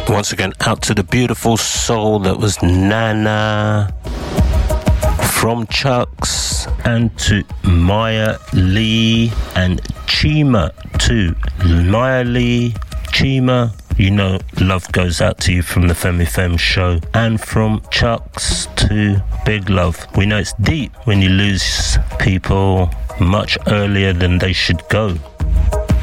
Once again, out to the beautiful soul that was Nana from Chucks, and to Maya Lee and Chima too. Maya Lee, Chima, you know love goes out to you from the Femme Femme show. And from Chucks to big love. We know it's deep when you lose people much earlier than they should go.